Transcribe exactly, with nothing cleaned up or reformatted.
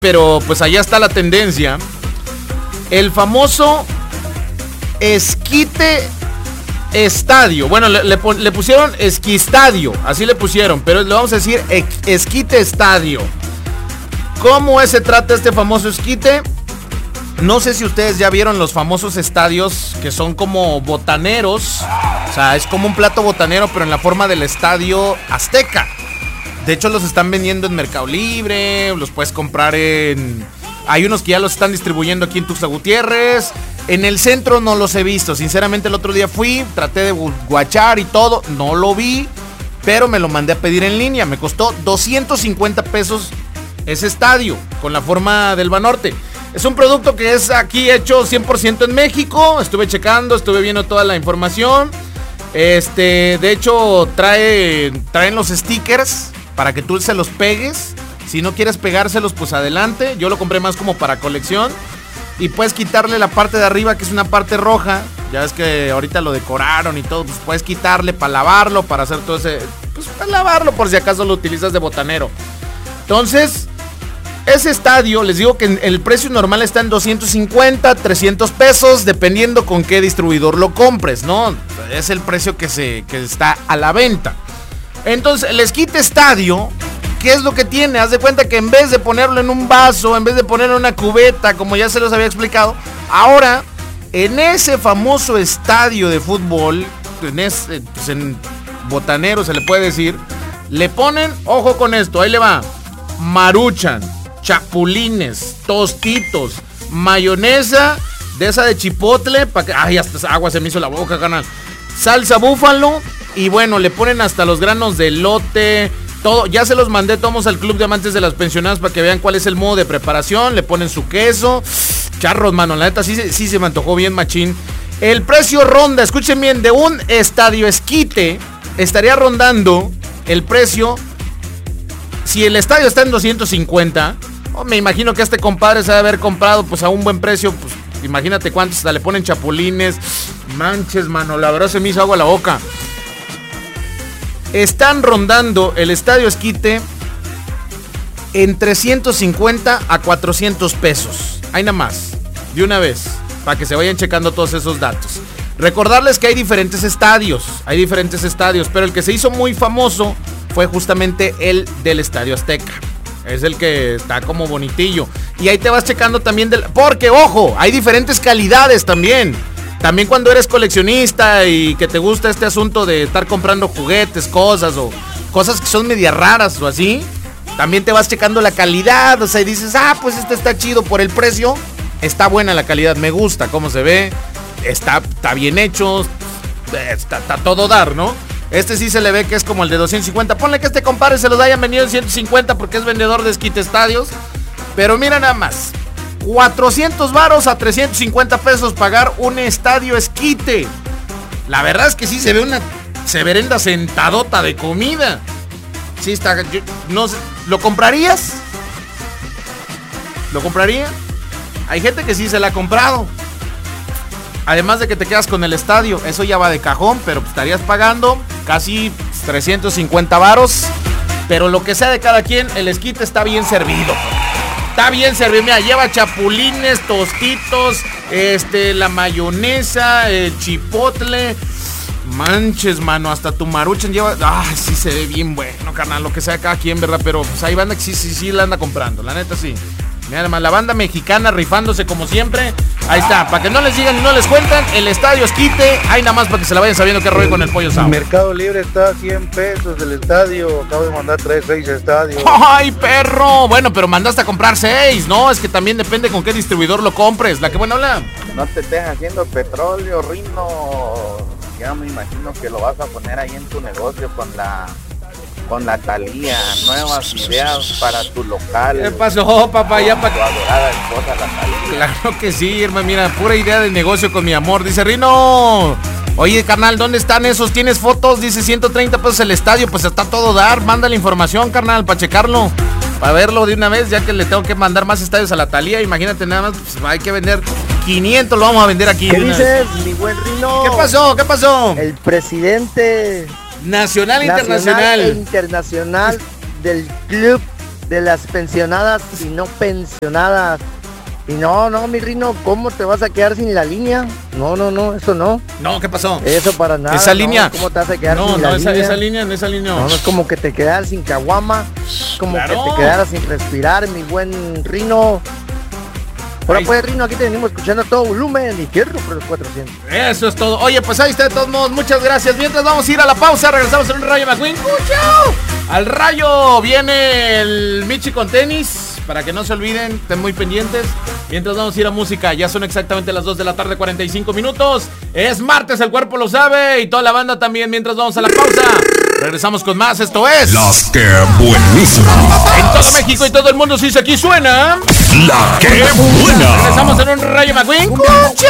pero pues allá está la tendencia. El famoso Esquite Estadio. Bueno, le, le, le pusieron Esquistadio, así le pusieron, pero le vamos a decir Esquite Estadio. ¿Cómo se trata este famoso esquite? No sé si ustedes ya vieron los famosos estadios que son como botaneros. O sea, es como un plato botanero, pero en la forma del Estadio Azteca. De hecho, los están vendiendo en Mercado Libre, los puedes comprar en... Hay unos que ya los están distribuyendo aquí en Tuxtla Gutiérrez. En el centro no los he visto. Sinceramente, el otro día fui, traté de guachar y todo, no lo vi, pero me lo mandé a pedir en línea. Me costó doscientos cincuenta pesos ese estadio, con la forma del Banorte. Es un producto que es aquí hecho cien por ciento en México. Estuve checando, estuve viendo toda la información. Este, de hecho, trae, traen los stickers para que tú se los pegues. Si no quieres pegárselos, pues adelante. Yo lo compré más como para colección. Y puedes quitarle la parte de arriba, que es una parte roja. Ya ves que ahorita lo decoraron y todo. Pues puedes quitarle para lavarlo, para hacer todo ese... Pues para lavarlo por si acaso lo utilizas de botanero. Entonces, ese estadio, les digo que el precio normal está en doscientos cincuenta, trescientos pesos, dependiendo con qué distribuidor lo compres, ¿no? Es el precio que, se, que está a la venta. Entonces, el Esquite Estadio, ¿qué es lo que tiene? Haz de cuenta que en vez de ponerlo en un vaso, en vez de ponerlo en una cubeta, como ya se los había explicado, ahora, en ese famoso estadio de fútbol, en, ese, pues en botanero se le puede decir, le ponen, ojo con esto, ahí le va, Maruchan, chapulines, tostitos, mayonesa de esa de chipotle, para que, ay, hasta agua se me hizo la boca, canal, salsa búfalo, y bueno, le ponen hasta los granos de elote, todo, ya se los mandé todos al Club de Amantes de las Pensionadas para que vean cuál es el modo de preparación, le ponen su queso, charros, mano, la neta sí, sí se me antojó bien machín. El precio ronda, escuchen bien, de un estadio esquite, estaría rondando el precio. Si el estadio está en doscientos cincuenta, oh, me imagino que este compadre se debe haber comprado pues a un buen precio, pues imagínate cuántos, hasta le ponen chapulines, manches, mano, la verdad se me hizo agua a la boca. Están rondando el estadio esquite en trescientos cincuenta a cuatrocientos pesos. Ahí nada más, de una vez, para que se vayan checando todos esos datos. Recordarles que hay diferentes estadios, hay diferentes estadios, pero el que se hizo muy famoso fue justamente el del Estadio Azteca. Es el que está como bonitillo. Y ahí te vas checando también del... Porque, ojo, hay diferentes calidades también. También cuando eres coleccionista y que te gusta este asunto de estar comprando juguetes, cosas o cosas que son media raras o así, también te vas checando la calidad. O sea, y dices, ah, pues este está chido por el precio. Está buena la calidad, me gusta cómo se ve. Está, está bien hecho. Está, está todo dar, ¿no? Este sí se le ve que es como el de doscientos cincuenta. Ponle que este compadre se los hayan vendido en ciento cincuenta porque es vendedor de esquite estadios. Pero mira nada más. cuatrocientos varos a trescientos cincuenta pesos pagar un estadio esquite. La verdad es que sí se ve una severenda sentadota de comida. Sí está... Yo, no sé, ¿lo comprarías? ¿Lo compraría? Hay gente que sí se la ha comprado. Además de que te quedas con el estadio, eso ya va de cajón, pero estarías pagando casi trescientos cincuenta varos. Pero lo que sea de cada quien, el esquite está bien servido. Está bien servido, mira, lleva chapulines, tostitos, este, la mayonesa, el chipotle. Manches, mano, hasta tu Maruchan lleva... Ay, sí se ve bien bueno, carnal, lo que sea de cada quien, ¿verdad? Pero pues hay banda que sí, sí, sí la anda comprando, la neta sí. Mira, además, la banda mexicana rifándose como siempre. Ahí está, para que no les digan y no les cuentan, el estadio esquite, ahí nada más para que se la vayan sabiendo qué rollo con el pollo Sao. Mercado Libre está a cien pesos del estadio, acabo de mandar tres, seis estadios. ¡Ay, perro! Bueno, pero mandaste a comprar seis, ¿no? Es que también depende con qué distribuidor lo compres. La que buena habla. No te estés haciendo petróleo, Rino. Ya me imagino que lo vas a poner ahí en tu negocio con la... con la Talía, nuevas ideas para tu local. ¿Qué pasó, papá? Ya para tu adorada esposa, la Talía. Claro que sí, hermano, mira, pura idea de negocio con mi amor. Dice Rino, oye, carnal, ¿dónde están esos? ¿Tienes fotos? Dice ciento treinta pesos el estadio, pues está todo dar. Manda la información, carnal, para checarlo, para verlo de una vez, ya que le tengo que mandar más estadios a la Talía. Imagínate nada más, pues hay que vender quinientos, lo vamos a vender aquí. ¿Qué dices, mi buen Rino? ¿Qué pasó? ¿Qué pasó? El presidente... Nacional e Nacional internacional. e internacional del Club de las pensionadas y no pensionadas. Y no, no, mi Rino, ¿cómo te vas a quedar sin la línea? No, no, no, eso no. No, ¿qué pasó? Eso para nada. Esa no, línea. ¿Cómo te vas a quedar no, sin no, la esa, línea? esa línea, en esa línea. No, no es como que te quedaras sin caguama, como Claro. que te quedaras sin respirar, mi buen Rino. Ahora Ahí- pues, Rino, aquí te venimos escuchando a todo volumen y fierro por los cuatrocientos. Eso es todo. Oye, pues ahí está de todos modos. Muchas gracias. Mientras vamos a ir a la pausa, regresamos en un Rayo McQueen. ¡Cuchao! Al Rayo viene el Michi con tenis. Para que no se olviden, estén muy pendientes. Mientras vamos a ir a música, ya son exactamente las dos de la tarde, cuarenta y cinco minutos. Es martes, el cuerpo lo sabe. Y toda la banda también. Mientras vamos a la pausa, regresamos con más. Esto es Las que buenísimas. En todo México y todo el mundo, si aquí suena La que buena. Regresamos en un Rayo McQueen. ¡Cuchao!